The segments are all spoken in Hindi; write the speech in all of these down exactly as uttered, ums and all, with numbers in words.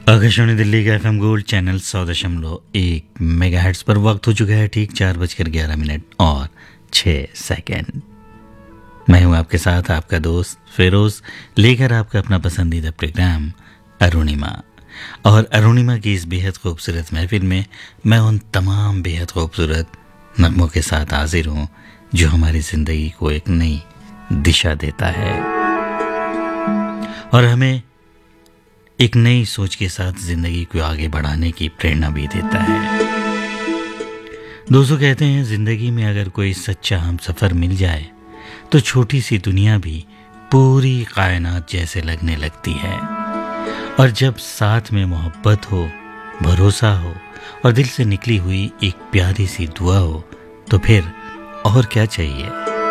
आकाशवाणी दिल्ली का एफएम गोल्ड चैनल सौ दशमलव एक मेगाहर्ट्ज पर वक्त हो चुका है ठीक चार बजकर ग्यारह मिनट और छः सेकंड। मैं हूं आपके साथ आपका दोस्त फिरोज, लेकर आपका अपना पसंदीदा प्रोग्राम अरुणिमा। और अरुणिमा की इस बेहद खूबसूरत महफिल में मैं उन तमाम बेहद खूबसूरत नगमों के साथ हाजिर हूं जो हमारी ज़िंदगी को एक नई दिशा देता है और हमें एक नई सोच के साथ जिंदगी को आगे बढ़ाने की प्रेरणा भी देता है। दोस्तों, कहते हैं जिंदगी में अगर कोई सच्चा हम सफर मिल जाए तो छोटी सी दुनिया भी पूरी कायनात जैसे लगने लगती है। और जब साथ में मोहब्बत हो, भरोसा हो और दिल से निकली हुई एक प्यारी सी दुआ हो तो फिर और क्या चाहिए।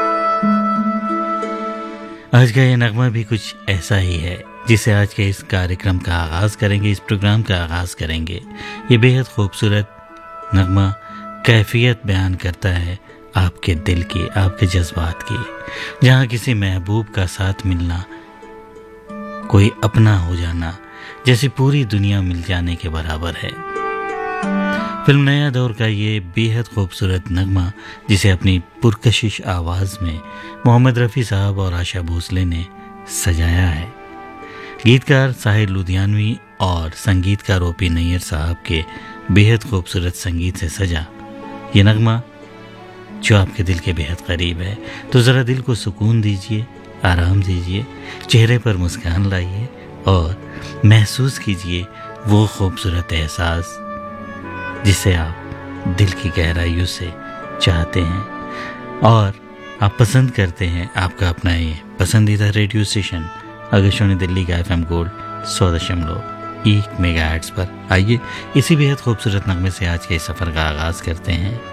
आज का ये नगमा भी कुछ ऐसा ही है जिसे आज के इस कार्यक्रम का आगाज़ करेंगे, इस प्रोग्राम का आगाज़ करेंगे। ये बेहद खूबसूरत नगमा कैफियत बयान करता है आपके दिल की, आपके जज्बात की, जहाँ किसी महबूब का साथ मिलना कोई अपना हो जाना जैसे पूरी दुनिया मिल जाने के बराबर है। फिल्म नया दौर का ये बेहद खूबसूरत नगमा जिसे अपनी पुरकशिश आवाज़ में मोहम्मद रफ़ी साहब और आशा भोसले ने सजाया है। गीतकार साहिर लुधियानवी और संगीतकार ओपी नैयर साहब के बेहद खूबसूरत संगीत से सजा ये नगमा जो आपके दिल के बेहद करीब है, तो ज़रा दिल को सुकून दीजिए, आराम दीजिए, चेहरे पर मुस्कान लाइए और महसूस कीजिए वो खूबसूरत एहसास जिसे आप दिल की गहराइयों से चाहते हैं और आप पसंद करते हैं। आपका अपना ये पसंदीदा रेडियो स्टेशन आकाशवाणी दिल्ली का एफएम गोल्ड सौ दशमलव एक मेगाहर्ट्ज पर। आइए इसी बेहद खूबसूरत नगमे से आज के सफ़र का आगाज़ करते हैं।